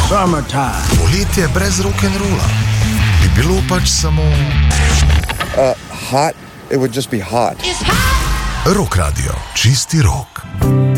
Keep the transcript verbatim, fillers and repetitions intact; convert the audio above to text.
Summertime. Poletje brez rock'n'rolla bi bilo pač samo Uh, hot, it would just be hot. Rock Radio, čisti rock.